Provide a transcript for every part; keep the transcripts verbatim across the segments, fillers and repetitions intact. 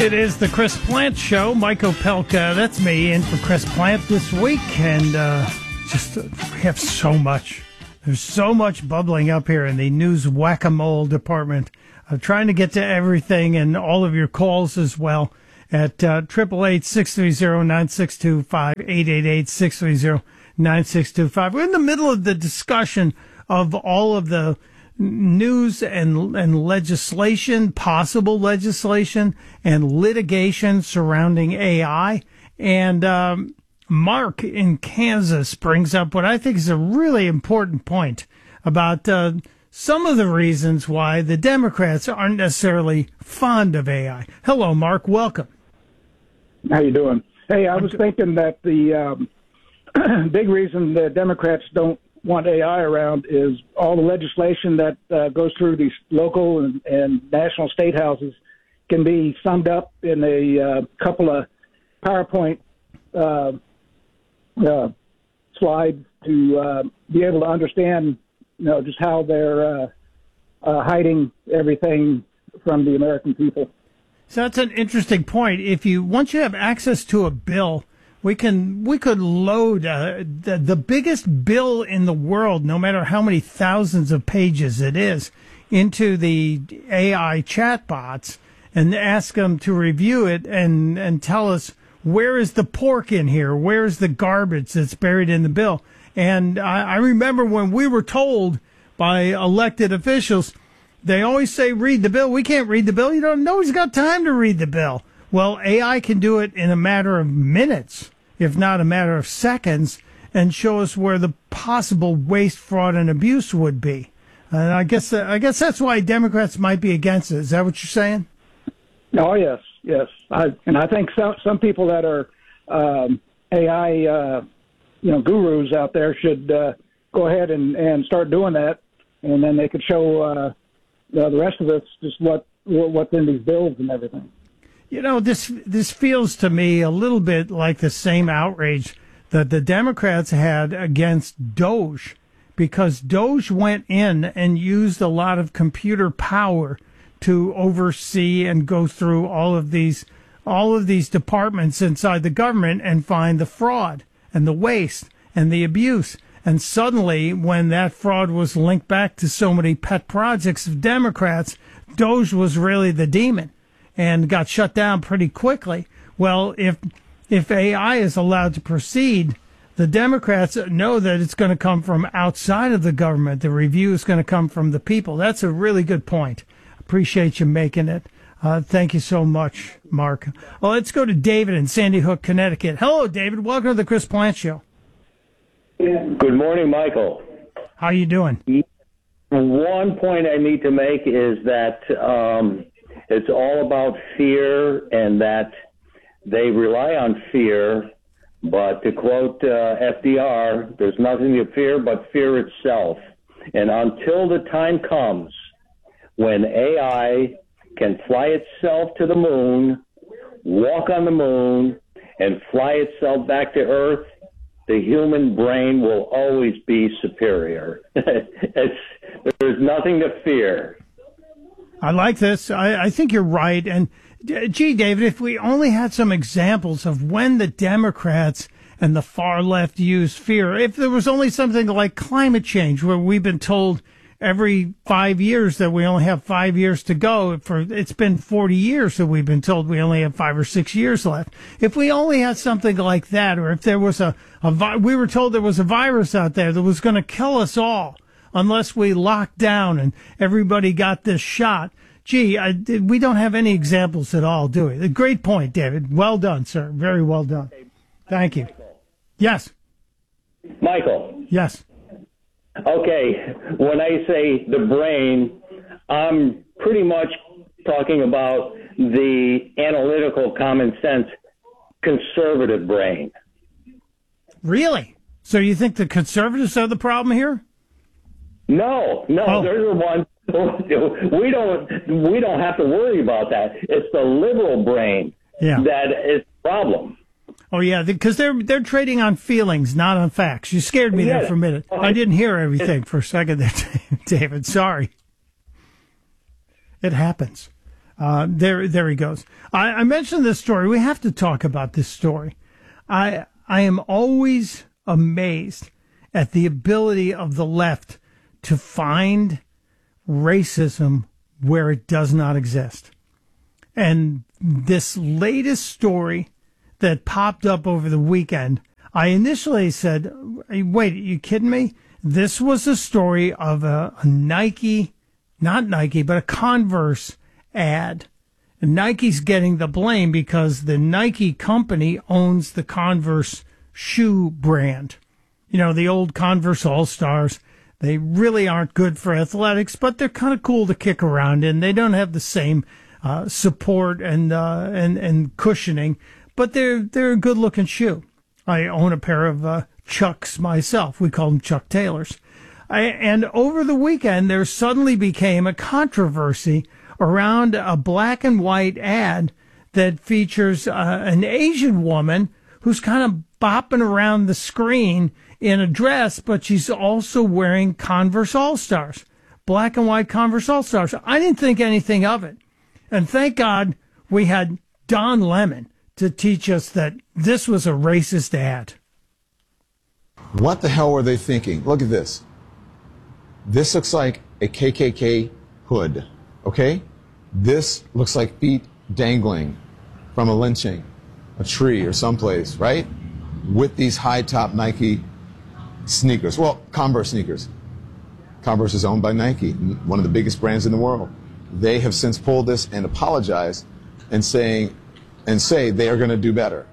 It is the Chris Plant Show. Mike Opelka, that's me, in for Chris Plant this week. And uh, just uh, we have so much. There's so much bubbling up here in the news whack-a-mole department. I'm trying to get to everything and all of your calls as well at uh, eight eight eight, six three zero, nine six two five, eight eight eight, six three zero, nine six two five. We're in the middle of the discussion of all of the news and and legislation, possible legislation, and litigation surrounding A I. And um, Mark in Kansas brings up what I think is a really important point about uh, some of the reasons why the Democrats aren't necessarily fond of A I. Hello, Mark. Welcome. How you doing? Hey, I was thinking that the um, big reason the Democrats don't want A I around is all the legislation that uh, goes through these local and, and national state houses can be summed up in a uh, couple of PowerPoint uh, uh, slides to uh, be able to understand, you know, just how they're uh, uh, hiding everything from the American people. So that's an interesting point. If you once you have access to a bill, We can we could load uh, the the biggest bill in the world, no matter how many thousands of pages it is, into the A I chatbots and ask them to review it and and tell us where is the pork in here, where is the garbage that's buried in the bill. And I, I remember when we were told by elected officials, they always say read the bill. We can't read the bill. You don't know he's got time to read the bill. Well, A I can do it in a matter of minutes, if not a matter of seconds, and show us where the possible waste, fraud, and abuse would be. And I guess uh, I guess that's why Democrats might be against it. Is that what you're saying? Oh, yes, yes. I, and I think some some people that are um, A I, uh, you know, gurus out there should uh, go ahead and, and start doing that, and then they could show uh, the rest of us just what what's in these bills and everything. You know, this this feels to me a little bit like the same outrage that the Democrats had against Doge, because Doge went in and used a lot of computer power to oversee and go through all of these all of these departments inside the government and find the fraud and the waste and the abuse. And suddenly, when that fraud was linked back to so many pet projects of Democrats, Doge was really the demon and got shut down pretty quickly. Well, if if A I is allowed to proceed, the Democrats know that it's going to come from outside of the government. The review is going to come from the people. That's a really good point. Appreciate you making it. Uh, thank you so much, Mark. Well, let's go to David in Sandy Hook, Connecticut. Hello, David. Welcome to the Chris Plant Show. Good morning, Michael. How you doing? One point I need to make is that um, it's all about fear, and that they rely on fear. But to quote uh, F D R, there's nothing to fear but fear itself. And until the time comes when A I can fly itself to the moon, walk on the moon, and fly itself back to Earth, the human brain will always be superior. it's, there's nothing to fear. I like this. I, I think you're right. And, gee, David, if we only had some examples of when the Democrats and the far left use fear, if there was only something like climate change, where we've been told every five years that we only have five years to go. For it's been forty years that we've been told we only have five or six years left. If we only had something like that, or if there was a, a vi- we were told there was a virus out there that was going to kill us all unless we locked down and everybody got this shot. Gee, I, we don't have any examples at all, do we? A great point, David. Well done, sir. Very well done. Thank you. Yes. Michael. Yes. Okay, when I say the brain, I'm pretty much talking about the analytical, common sense, conservative brain. Really? So you think the conservatives are the problem here? No, no, oh. they're the ones. We don't. We don't have to worry about that. It's the liberal brain yeah. that is the problem. Oh yeah, because they're they're trading on feelings, not on facts. You scared me yeah. there for a minute. I didn't hear everything for a second there, David. Sorry. It happens. Uh, there, there he goes. I, I mentioned this story. We have to talk about this story. I, I am always amazed at the ability of the left to find racism where it does not exist. And this latest story that popped up over the weekend, I initially said, wait, are you kidding me? This was a story of a, a Nike, not Nike, but a Converse ad. And Nike's getting the blame because the Nike company owns the Converse shoe brand. You know, the old Converse All-Stars. They really aren't good for athletics, but they're kind of cool to kick around in. They don't have the same uh, support and uh, and and cushioning, but they're they're a good-looking shoe. I own a pair of uh, Chucks myself. We call them Chuck Taylors. I, and over the weekend, there suddenly became a controversy around a black and white ad that features uh, an Asian woman who's kind of bopping around the screen in a dress, but she's also wearing Converse All-Stars, black and white Converse All-Stars. I didn't think anything of it. And thank God we had Don Lemon to teach us that this was a racist ad. What the hell were they thinking? Look at this. This looks like a K K K hood, okay? This looks like feet dangling from a lynching, a tree or someplace, right? With these high-top Nike sneakers. Well, Converse sneakers. Converse is owned by Nike, one of the biggest brands in the world. They have since pulled this and apologized and saying and say they are going to do better.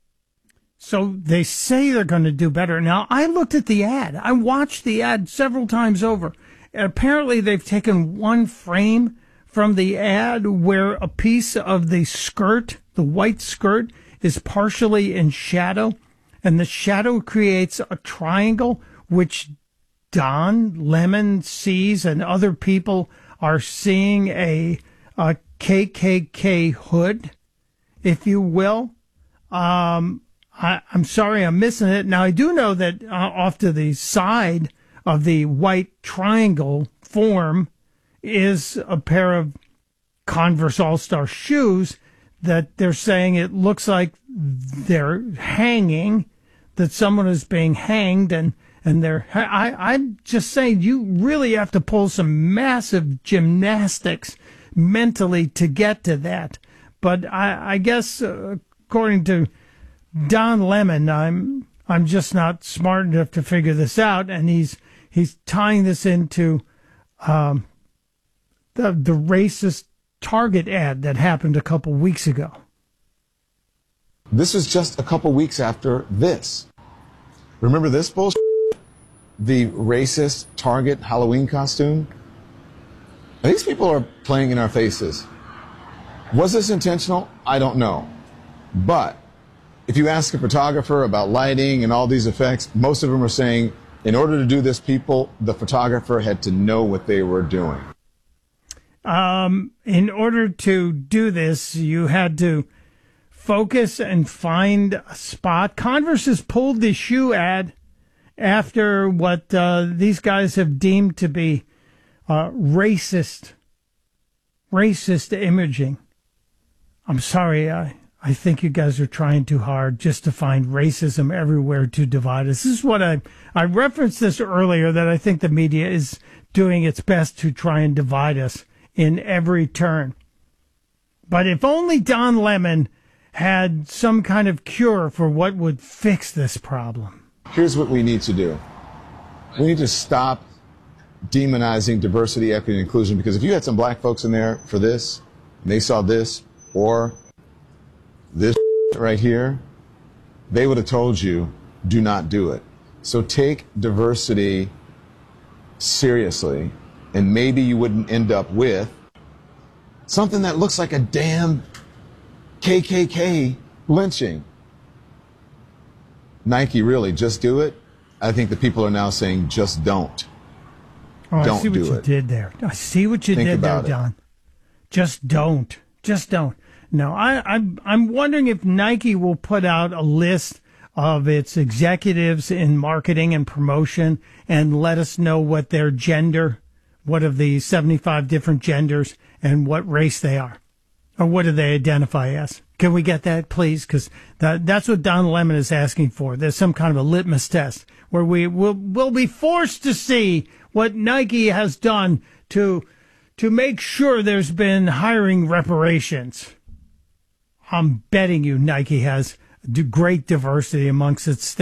So they say they're going to do better. Now, I looked at the ad. I watched the ad several times over. And apparently, they've taken one frame from the ad where a piece of the skirt, the white skirt, is partially in shadow. And the shadow creates a triangle, which Don Lemon sees and other people are seeing a, a K K K hood, if you will. Um, I, I'm sorry I'm missing it. Now, I do know that uh, off to the side of the white triangle form is a pair of Converse All-Star shoes that they're saying it looks like they're hanging, that someone is being hanged, and, and they're, I, I'm just saying you really have to pull some massive gymnastics mentally to get to that. But I, I guess, uh, according to Don Lemon, I'm, I'm just not smart enough to figure this out, and he's, he's tying this into, um, the, the racist Target ad that happened a couple weeks ago. This is just a couple weeks after this. Remember this bullshit? The racist Target Halloween costume? These people are playing in our faces. Was this intentional? I don't know. But if you ask a photographer about lighting and all these effects, most of them are saying, in order to do this, people, the photographer had to know what they were doing. Um, in order to do this, you had to focus and find a spot. Converse has pulled the shoe ad after what uh, these guys have deemed to be uh, racist, racist imaging. I'm sorry, I, I think you guys are trying too hard just to find racism everywhere to divide us. This is what I, I referenced this earlier, that I think the media is doing its best to try and divide us in every turn. But if only Don Lemon had some kind of cure for what would fix this problem. Here's what we need to do. We need to stop demonizing diversity, equity, and inclusion, because if you had some black folks in there for this, and they saw this, or this right here, they would have told you, do not do it. So take diversity seriously, and maybe you wouldn't end up with something that looks like a damn K K K lynching. Nike, really, just do it? I think the people are now saying, just don't. Oh, don't I see what do you it. did there. I see what you Think did there, about it. Don. Just don't. Just don't. No, I, I'm, I'm wondering if Nike will put out a list of its executives in marketing and promotion and let us know what their gender, what of the seventy-five different genders, and what race they are. Or what do they identify as? Can we get that, please? Because that, that's what Don Lemon is asking for. There's some kind of a litmus test where we will will be forced to see what Nike has done to to make sure there's been hiring reparations. I'm betting you Nike has great diversity amongst its staff.